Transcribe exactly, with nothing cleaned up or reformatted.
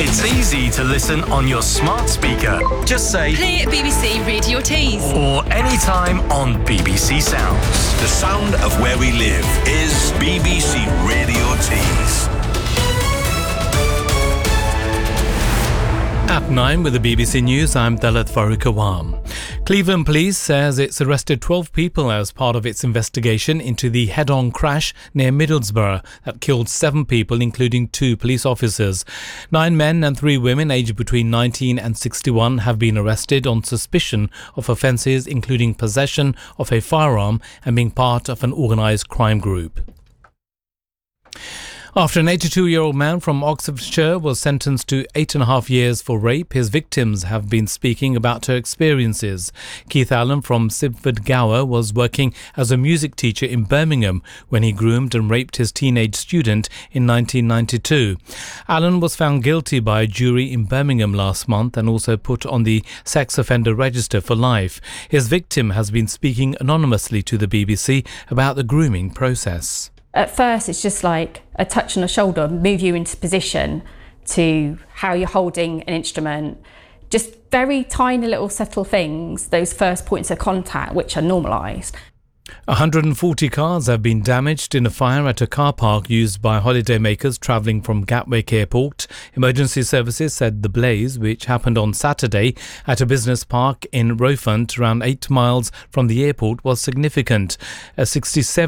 It's easy to listen on your smart speaker. Just say play B B C Radio Tees. Or anytime on B B C Sounds. The sound of where we live is B B C Radio Tees. At nine with the B B C News, I'm Dalit Farooq. Cleveland Police says it's arrested twelve people as part of its investigation into the head-on crash near Middlesbrough that killed seven people, including two police officers. Nine men and three women aged between nineteen and sixty-one have been arrested on suspicion of offences including possession of a firearm and being part of an organised crime group. After an eighty-two-year-old man from Oxfordshire was sentenced to eight and a half years for rape, his victims have been speaking about her experiences. Keith Allen from Sibford Gower was working as a music teacher in Birmingham when he groomed and raped his teenage student in nineteen ninety-two. Allen was found guilty by a jury in Birmingham last month and also put on the sex offender register for life. His victim has been speaking anonymously to the B B C about the grooming process. At first, it's just like a touch on the shoulder, move you into position, to how you're holding an instrument. Just very tiny little subtle things, those first points of contact, which are normalised. one hundred forty cars have been damaged in a fire at a car park used by holidaymakers travelling from Gatwick Airport. Emergency services said the blaze, which happened on Saturday at a business park in Rowfant, around eight miles from the airport, was significant. A sixty-seven